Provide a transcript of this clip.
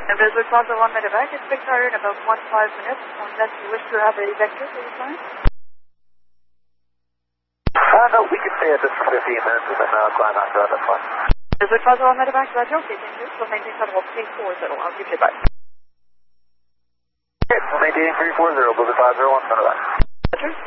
And Blizzard Plaza 1 medevac, expect fire in about 15 minutes, unless you wish to have a vector for the time. No, we can stay at this for 15 minutes and then climb after that, that's fine. Blizzard Plaza 1 medevac, Roger, okay, thank you. So maintain flight level 340, I'll give you back. Okay, we're maintaining 340, Blizzard 501 medevac. Roger.